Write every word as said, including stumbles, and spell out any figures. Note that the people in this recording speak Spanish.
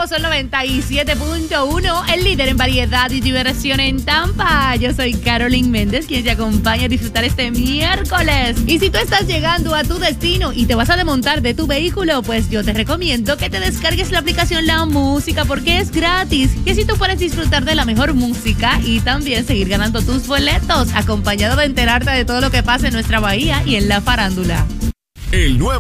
Sol noventa y siete punto uno, el líder en variedad y diversión en Tampa. Yo soy Carolyn Méndez, quien te acompaña a disfrutar este miércoles. Y si tú estás llegando a tu destino y te vas a desmontar de tu vehículo, pues yo te recomiendo que te descargues la aplicación La Música porque es gratis. Y así tú puedes disfrutar de la mejor música y también seguir ganando tus boletos, acompañado de enterarte de todo lo que pasa en nuestra bahía y en la farándula. El nuevo